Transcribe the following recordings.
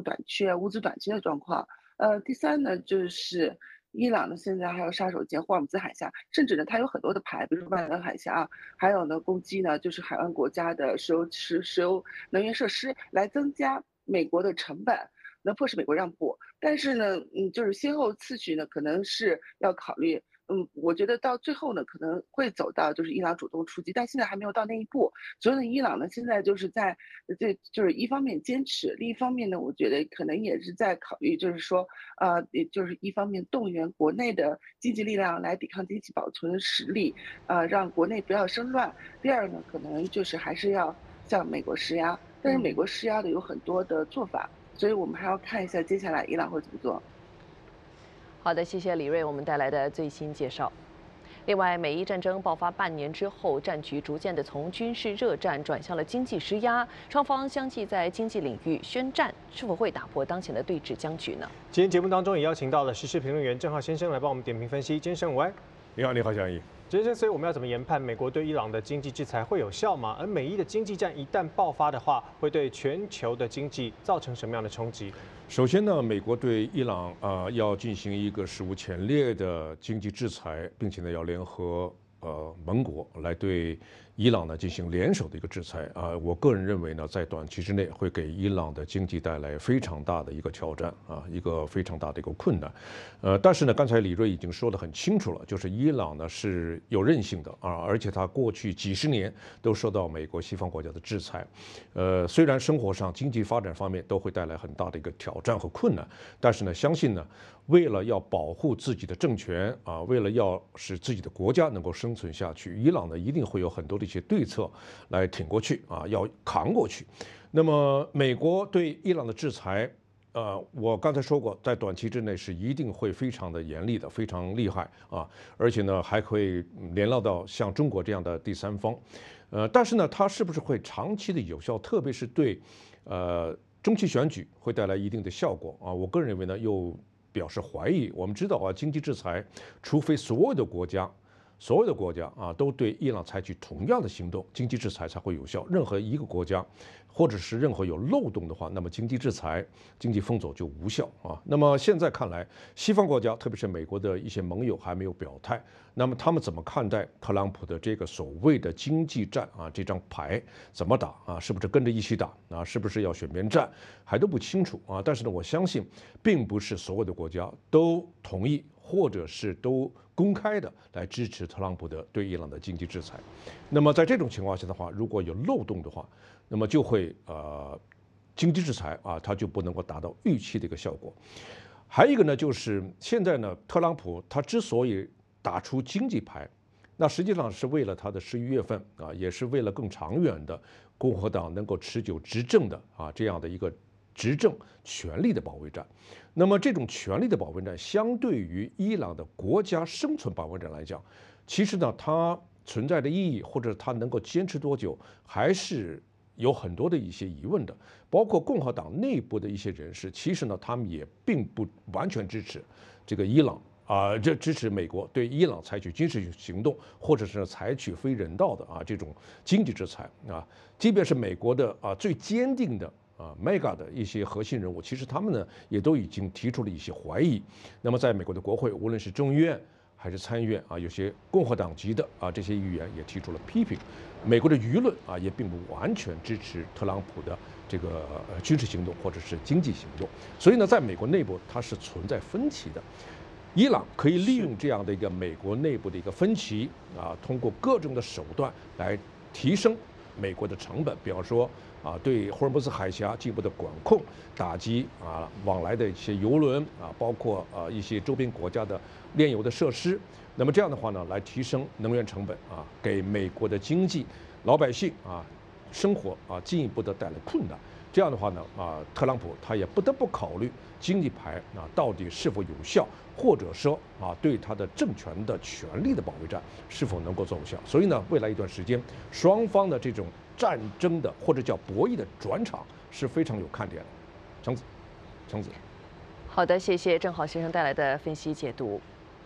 短缺、物资短缺的状况。第三呢，就是伊朗呢现在还有杀手锏霍尔木兹海峡，甚至呢它有很多的牌，比如说万能海峡，还有呢攻击呢就是海湾国家的石油能源设施，来增加美国的成本，能迫使美国让步。但是呢，就是先后次序呢，可能是要考虑。我觉得到最后呢，可能会走到就是伊朗主动出击，但现在还没有到那一步。所以呢，伊朗呢现在就是在就是一方面坚持，另一方面呢，我觉得可能也是在考虑，就是说，也就是一方面动员国内的经济力量来抵抗经济保存实力，让国内不要生乱。第二呢，可能就是还是要向美国施压，但是美嗯。 国施压的有很多的做法，所以我们还要看一下接下来伊朗会怎么做。 好的，谢谢李锐我们带来的最新介绍。另外，美伊战争爆发半年之后，战局逐渐的从军事热战转向了经济施压，双方相继在经济领域宣战，是否会打破当前的对峙僵局呢？ 今天节目当中也邀请到了时事评论员郑浩先生来帮我们点评分析。先生午安。 你好，你好，小易。 先生，所以我们要怎么研判美国对伊朗的经济制裁会有效吗？而美伊的经济战一旦爆发的话，会对全球的经济造成什么样的冲击？ 首先呢，美国对伊朗要进行一个史无前例的经济制裁，并且呢要联合盟国来对伊朗呢进行联手的一个制裁我个人认为呢，在短期之内会给伊朗的经济带来非常大的一个挑战一个非常大的一个困难。但是呢，刚才李锐已经说得很清楚了，就是伊朗呢是有韧性的而且它过去几十年都受到美国西方国家的制裁。虽然生活上、经济发展方面都会带来很大的一个挑战和困难，但是呢，相信呢，为了要保护自己的政权为了要使自己的国家能够生存下去，伊朗呢一定会有很多的一些对策来挺过去要扛过去。那么，美国对伊朗的制裁，我刚才说过，在短期之内是一定会非常的严厉的，非常厉害而且呢还会联络到像中国这样的第三方。但是呢，它是不是会长期的有效，特别是对中期选举会带来一定的效果我个人认为呢，又表示怀疑。我们知道经济制裁，除非所有的国家都对伊朗采取同样的行动，经济制裁才会有效。任何一个国家，或者是任何有漏洞的话，那么经济制裁、经济封锁就无效那么现在看来，西方国家，特别是美国的一些盟友还没有表态。那么他们怎么看待特朗普的这个所谓的经济战这张牌怎么打是不是跟着一起打是不是要选边站，还都不清楚但是呢，我相信，并不是所有的国家都同意，或者是都公开的来支持特朗普的对伊朗的经济制裁。那么在这种情况下的话，如果有漏洞的话，那么就会经济制裁它就不能够达到预期的一个效果。还有一个呢，就是现在呢，特朗普他之所以打出经济牌，那实际上是为了他的11月份也是为了更长远的共和党能够持久执政的这样的一个执政权力的保卫战。那么这种权力的保卫战，相对于伊朗的国家生存保卫战来讲，其实呢，它存在的意义或者它能够坚持多久，还是有很多的一些疑问的。包括共和党内部的一些人士，其实呢，他们也并不完全支持这个伊朗这支持美国对伊朗采取军事行动，或者是采取非人道的这种经济制裁即便是美国的最坚定的mega 的一些核心人物，其实他们呢也都已经提出了一些怀疑。那么在美国的国会，无论是众议院还是参议院有些共和党籍的这些议员也提出了批评。美国的舆论也并不完全支持特朗普的这个军事行动或者是经济行动。所以呢，在美国内部它是存在分歧的。伊朗可以利用这样的一个美国内部的一个分歧通过各种的手段来提升美国的成本，比方说对霍尔木兹海峡进一步的管控，打击往来的一些油轮包括一些周边国家的炼油的设施。那么这样的话呢，来提升能源成本给美国的经济、老百姓生活进一步的带来困难。这样的话呢特朗普他也不得不考虑经济牌到底是否有效，或者说对他的政权的权力的保卫战是否能够奏效。所以呢，未来一段时间，双方的这种战争的或者叫博弈的转场是非常有看点的。橙子。 好的，谢谢郑浩先生带来的分析解读。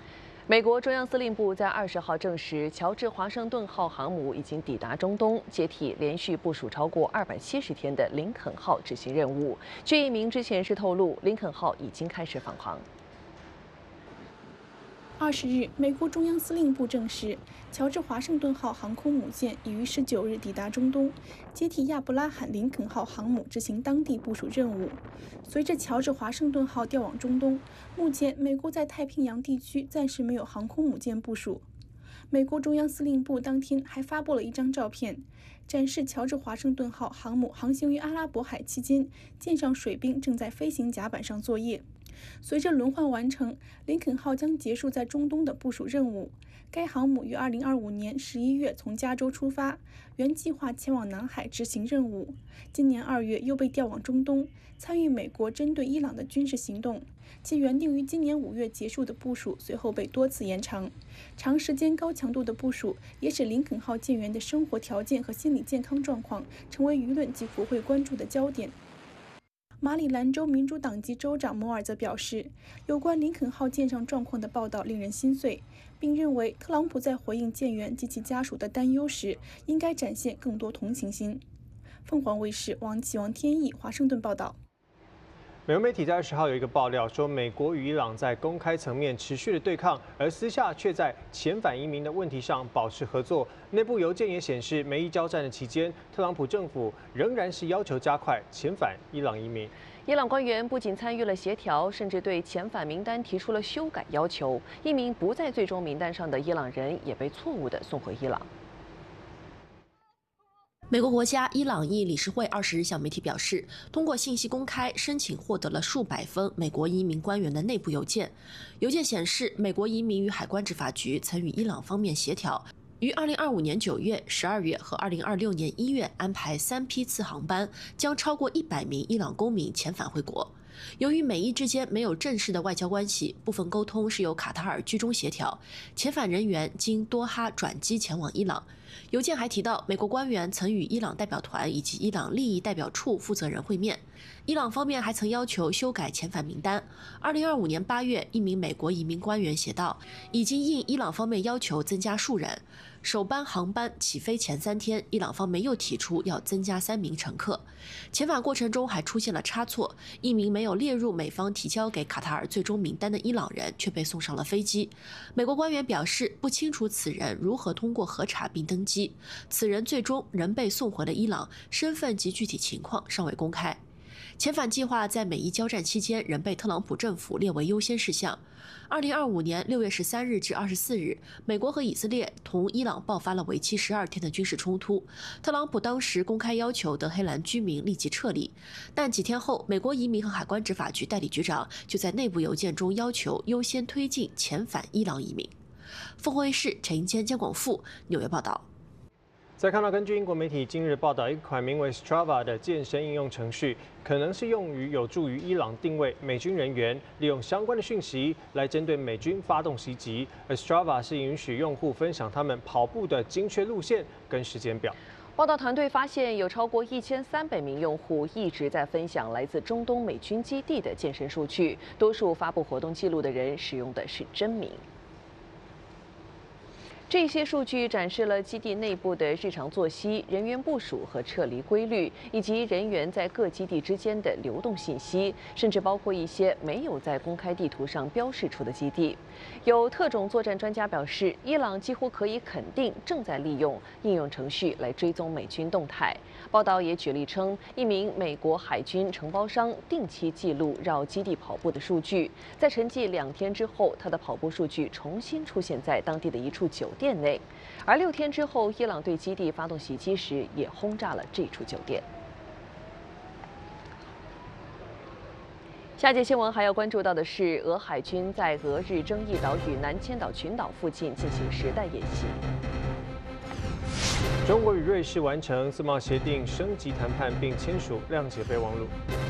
美国中央司令部在20号证实，乔治华盛顿号航母已经抵达中东，接替连续部署超过270天的林肯号执行任务。据一名知情人士透露，林肯号已经开始返航。 20日，美国中央司令部证实，乔治华盛顿号航空母舰已于19日抵达中东，接替亚伯拉罕·林肯号航母执行当地部署任务。随着乔治华盛顿号调往中东，目前美国在太平洋地区暂时没有航空母舰部署。美国中央司令部当天还发布了一张照片，展示乔治华盛顿号航母航行于阿拉伯海期间，舰上水兵正在飞行甲板上作业。随着轮换完成，林肯号将结束在中东的部署任务。该航母于2025年11月从加州出发，原计划前往南海执行任务，今年2月又被调往中东，参与美国针对伊朗的军事行动。其原定于今年5月结束的部署，随后被多次延长。长时间高强度的部署也使林肯号舰员的生活条件和心理健康状况成为舆论及国会关注的焦点。马里兰州民主党籍州长摩尔则表示，有关林肯号舰上状况的报道令人心碎，并认为特朗普在回应舰员及其家属的担忧时，应该展现更多同情心。凤凰卫视王启王天意华盛顿报道。 美国媒体在20号有一个爆料说，美国与伊朗在公开层面持续的对抗，而私下却在遣返移民的问题上保持合作。内部邮件也显示，美伊交战的期间，特朗普政府仍然是要求加快遣返伊朗移民。 伊朗官员不仅参与了协调，甚至对遣返名单提出了修改要求。一名不在最终名单上的伊朗人也被错误地送回伊朗。 美国国家伊朗裔理事会20日向媒体表示，通过信息公开申请获得了数百封美国移民官员的内部邮件。邮件显示，美国移民与海关执法局曾与伊朗方面协调，于2025年9月、12月和2026年1月安排3批次航班，将超过100名伊朗公民遣返回国。由于美伊之间没有正式的外交关系，部分沟通是由卡塔尔居中协调，遣返人员经多哈转机前往伊朗。邮件还提到，美国官员曾与伊朗代表团以及伊朗利益代表处负责人会面。伊朗方面还曾要求修改遣返名单。2025年8月，一名美国移民官员写道，已经应伊朗方面要求增加数人。首班航班起飞前3天，伊朗方面又提出要增加3名乘客。遣返过程中还出现了差错，一名没有列入美方提交给卡塔尔最终名单的伊朗人却被送上了飞机。美国官员表示，不清楚此人如何通过核查并登机，此人最终仍被送回了伊朗，身份及具体情况尚未公开。遣返计划在美伊交战期间仍被特朗普政府列为优先事项。2025年6月13日至24日，美国和以色列同伊朗爆发了为期12天的军事冲突。特朗普当时公开要求德黑兰居民立即撤离，但几天后，美国移民和海关执法局代理局长就在内部邮件中要求优先推进遣返伊朗移民。凤凰卫视陈英坚、姜广富纽约报道。 再看到，根据英国媒体今日报道，一款名为 Strava 的健身应用程序，可能是用于有助于伊朗定位美军人员，利用相关的讯息来针对美军发动袭击。而 Strava 是允许用户分享他们跑步的精确路线跟时间表。 报道团队发现，有超过1300名用户一直在分享来自中东美军基地的健身数据，多数发布活动记录的人使用的是真名。这些数据展示了基地内部的日常作息、人员部署和撤离规律，以及人员在各基地之间的流动信息，甚至包括一些没有在公开地图上标示出的基地。有特种作战专家表示，伊朗几乎可以肯定正在利用应用程序来追踪美军动态。报道也举例称，一名美国海军承包商定期记录绕基地跑步的数据，在沉寂2天之后，他的跑步数据重新出现在当地的一处酒店内，而6天之后，伊朗对基地发动袭击时也轰炸了这处酒店。下节新闻还要关注到的是，俄海军在俄日争议岛屿南千岛群岛附近进行实弹演习。 中国与瑞士完成自贸协定升级谈判并签署谅解备忘录。